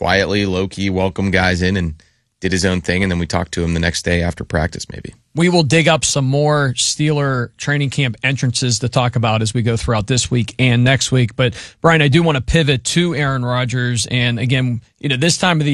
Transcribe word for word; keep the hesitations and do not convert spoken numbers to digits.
quietly, low-key welcomed guys in and did his own thing, and then we talked to him the next day after practice maybe. We will dig up some more Steeler training camp entrances to talk about as we go throughout this week and next week. But, Brian, I do want to pivot to Aaron Rodgers. And, again, you know, this time of the